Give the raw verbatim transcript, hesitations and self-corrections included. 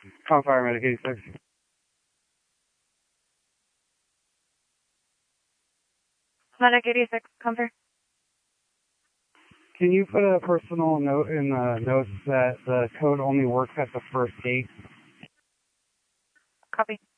Call Fire Medic eighty-six. Medic eighty-six, come through. Can you put a personal note in the notes that the code only works at the first gate? Copy.